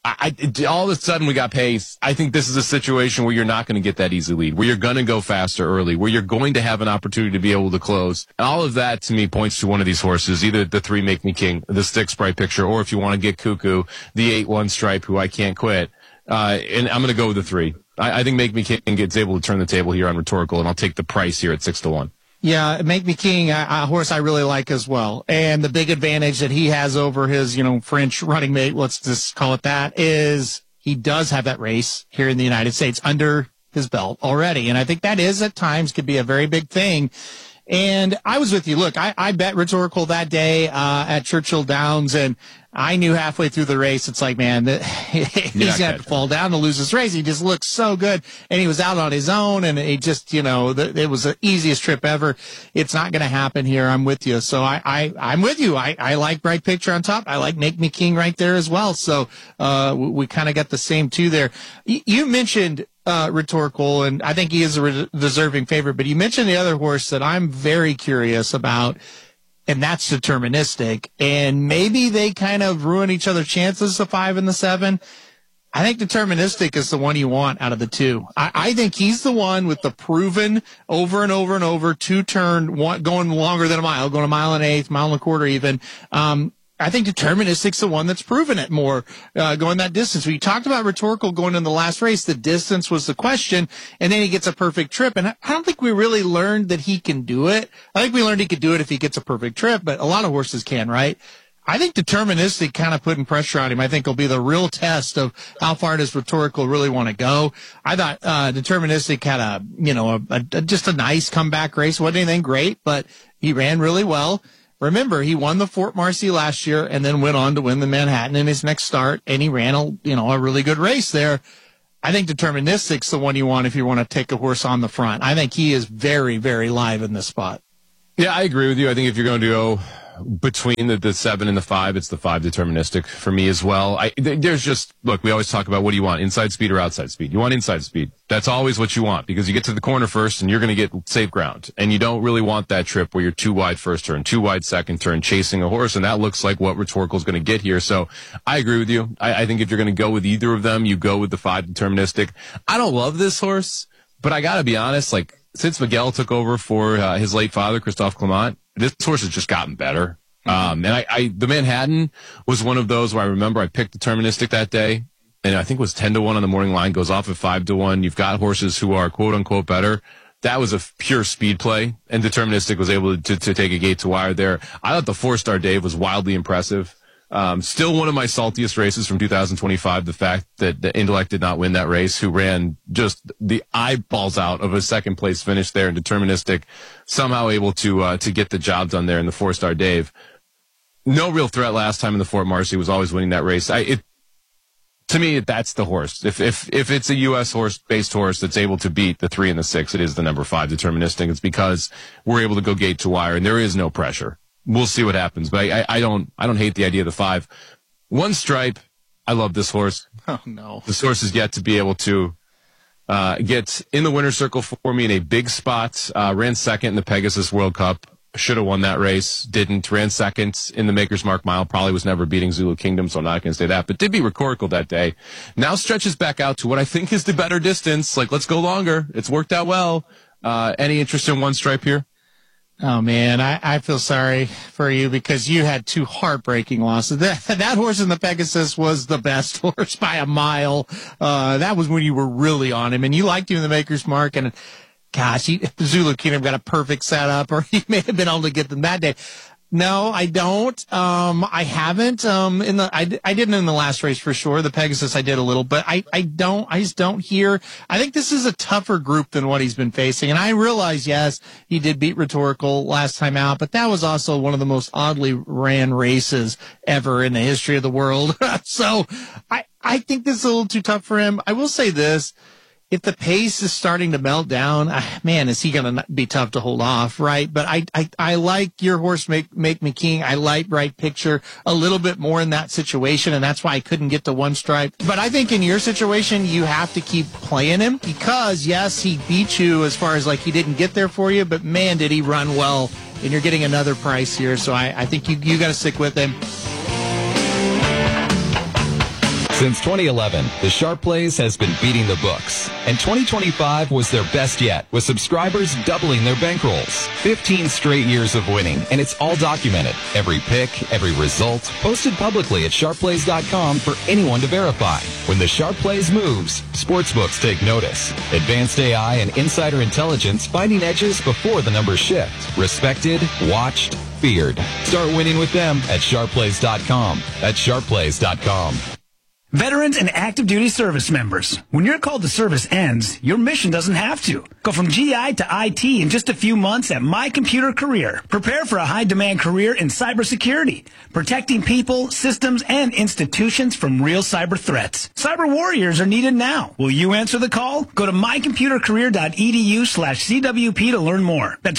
All of a sudden we got pace. I think this is a situation where you're not going to get that easy lead, where you're going to go faster early, where you're going to have an opportunity to be able to close. And all of that, to me, points to one of these horses, either the 3 Make Me King, the 6 Bright Picture, or if you want to get cuckoo, the 8-1 Stripe, who I can't quit. And I'm going to go with the 3. I think Make Me King gets able to turn the table here on Rhetorical, and I'll take the price here at 6-1. Yeah, Make Me King, a horse I really like as well. And the big advantage that he has over his, French running mate, let's just call it that, is he does have that race here in the United States under his belt already. And I think that is at times could be a very big thing. And I was with you. Look, I bet Rhetorical that day at Churchill Downs, and I knew halfway through the race, it's like, man, he's going to have to fall down to lose this race. He just looks so good. And he was out on his own, and he just, it was the easiest trip ever. It's not going to happen here. I'm with you. So I'm with you. I like Bright Picture on top. I like Make Me King right there as well. So we kind of got the same 2 there. You mentioned Rhetorical, and I think he is a deserving favorite, but you mentioned the other horse that I'm very curious about. and that's deterministic. And maybe they kind of ruin each other's chances, the 5 and the 7. I think deterministic is the one you want out of the two. I think he's the one with the proven over and over and over 2-turn, going longer than a mile, going a mile and an eighth, mile and a quarter even. I think deterministic's the one that's proven it more, going that distance. We talked about rhetorical going in the last race. The distance was the question, and then he gets a perfect trip. And I don't think we really learned that he can do it. I think we learned he could do it if he gets a perfect trip, but a lot of horses can, right? I think deterministic kind of putting pressure on him, I think will be the real test of how far does rhetorical really want to go. I thought, deterministic had just a nice comeback race. Wasn't anything great, but he ran really well. Remember, he won the Fort Marcy last year and then went on to win the Manhattan in his next start, and he ran a really good race there. I think deterministic's the one you want if you want to take a horse on the front. I think he is very, very live in this spot. Yeah, I agree with you. I think if you're going to go between the 7 and the 5, it's the 5 deterministic for me as well. We always talk about what do you want, inside speed or outside speed? You want inside speed. That's always what you want because you get to the corner first and you're going to get safe ground. And you don't really want that trip where you're too wide first turn, too wide second turn, chasing a horse. And that looks like what rhetorical is going to get here. So I agree with you. I think if you're going to go with either of them, you go with the 5 deterministic. I don't love this horse, but I got to be honest, since Miguel took over for his late father, Christophe Clement, this horse has just gotten better. The Manhattan was one of those where I remember I picked deterministic that day, and I think it was 10-1 on the morning line, goes off at 5-1. You've got horses who are quote unquote better. That was a pure speed play, and deterministic was able to take a gate to wire there. I thought the 4-star Dave was wildly impressive. Still one of my saltiest races from 2025, the fact that the Intellect did not win that race, who ran just the eyeballs out of a second place finish there, and deterministic somehow able to get the job done there in the 4-star Dave. No real threat last time in the Fort Marcy, was always winning that race. To me, that's the horse. If it's a U.S. based horse that's able to beat the 3 and the 6, it is the number 5 deterministic. It's because we're able to go gate to wire and there is no pressure. We'll see what happens, but I don't hate the idea of the 5. One Stripe, I love this horse. Oh no. This horse is yet to be able to get in the winner's circle for me in a big spot. Ran second in the Pegasus World Cup. Should have won that race. Didn't. Ran second in the Maker's Mark Mile. Probably was never beating Zulu Kingdom, so I'm not going to say that. But did beat rhetorical that day. Now stretches back out to what I think is the better distance. Let's go longer. It's worked out well. Any interest in One Stripe here? Oh man, I feel sorry for you because you had 2 heartbreaking losses. That horse in the Pegasus was the best horse by a mile. That was when you were really on him, and you liked him in the Maker's Mark. And gosh, Zulu Kingdom got a perfect setup, or he may have been able to get them that day. No, I don't. I haven't. I didn't in the last race for sure. The Pegasus I did a little, but I just don't hear. I think this is a tougher group than what he's been facing. And I realize, yes, he did beat rhetorical last time out, but that was also one of the most oddly ran races ever in the history of the world. So I think this is a little too tough for him. I will say this. If the pace is starting to melt down, man, is he going to be tough to hold off, right? But I like your horse, Make Me King. I like Bright Picture a little bit more in that situation, and that's why I couldn't get to One Stripe. But I think in your situation, you have to keep playing him because, yes, he beat you as far as he didn't get there for you, but man, did he run well, and you're getting another price here. So I think you got to stick with him. Since 2011, the Sharp Plays has been beating the books, and 2025 was their best yet, with subscribers doubling their bankrolls. 15 straight years of winning, and it's all documented. Every pick, every result, posted publicly at sharpplays.com for anyone to verify. When the Sharp Plays moves, sportsbooks take notice. Advanced AI and insider intelligence finding edges before the numbers shift. Respected, watched, feared. Start winning with them at sharpplays.com. That's sharpplays.com. Veterans and active duty service members, when your call to service ends, your mission doesn't have to. Go from GI to IT in just a few months at My Computer Career. Prepare for a high-demand career in cybersecurity, protecting people, systems, and institutions from real cyber threats. Cyber warriors are needed now. Will you answer the call? Go to mycomputercareer.edu/CWP to learn more. That's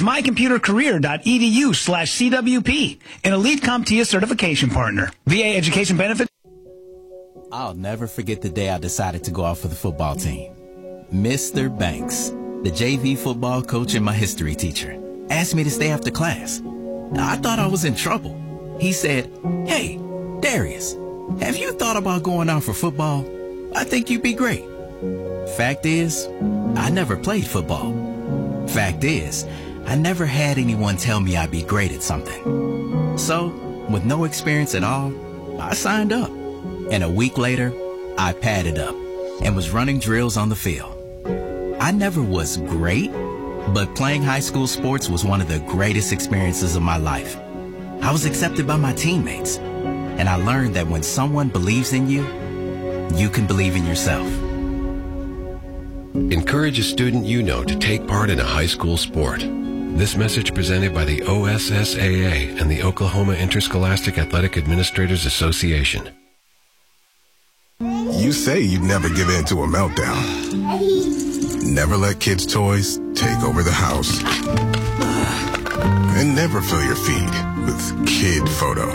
mycomputercareer.edu/CWP, an elite CompTIA certification partner. VA education benefit. I'll never forget the day I decided to go out for the football team. Mr. Banks, the JV football coach and my history teacher, asked me to stay after class. I thought I was in trouble. He said, "Hey, Darius, have you thought about going out for football? I think you'd be great." Fact is, I never played football. Fact is, I never had anyone tell me I'd be great at something. So, with no experience at all, I signed up. And a week later, I padded up and was running drills on the field. I never was great, but playing high school sports was one of the greatest experiences of my life. I was accepted by my teammates, and I learned that when someone believes in you, you can believe in yourself. Encourage a student you know to take part in a high school sport. This message presented by the OSSAA and the Oklahoma Interscholastic Athletic Administrators Association. You say you'd never give in to a meltdown. Never let kids' toys take over the house. And never fill your feed with kid photos.